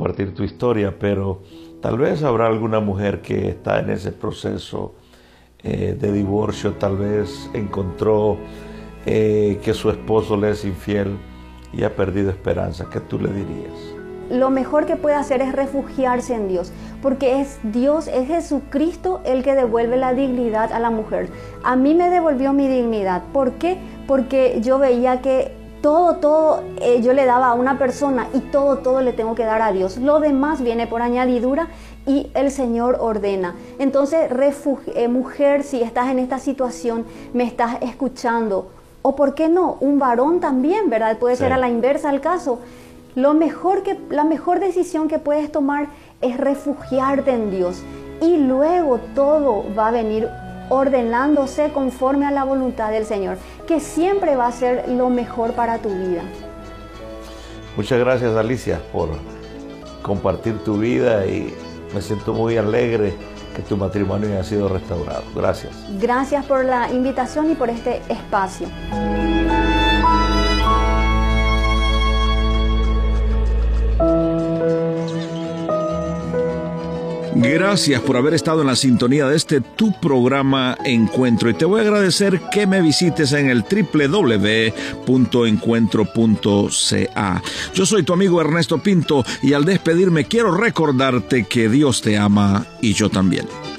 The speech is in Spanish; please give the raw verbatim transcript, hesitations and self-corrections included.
compartir tu historia, pero tal vez habrá alguna mujer que está en ese proceso eh, de divorcio, tal vez encontró eh, que su esposo le es infiel y ha perdido esperanza. ¿Qué tú le dirías? Lo mejor que puede hacer es refugiarse en Dios, porque es Dios, es Jesucristo el que devuelve la dignidad a la mujer. A mí me devolvió mi dignidad. ¿Por qué? Porque yo veía que todo, todo eh, yo le daba a una persona y todo, todo le tengo que dar a Dios. Lo demás viene por añadidura y el Señor ordena. Entonces, eh, mujer, si estás en esta situación, me estás escuchando, o por qué no, un varón también, ¿verdad? Puede ser sí. a la inversa el caso. Lo mejor que, la mejor decisión que puedes tomar es refugiarte en Dios y luego todo va a venir ordenándose conforme a la voluntad del Señor, que siempre va a ser lo mejor para tu vida. Muchas gracias, Alicia, por compartir tu vida y me siento muy alegre que tu matrimonio haya sido restaurado. Gracias. Gracias por la invitación y por este espacio. Gracias por haber estado en la sintonía de este tu programa Encuentro, y te voy a agradecer que me visites en el doble u doble u doble u punto encuentro punto c a. Yo soy tu amigo Ernesto Pinto y al despedirme quiero recordarte que Dios te ama y yo también.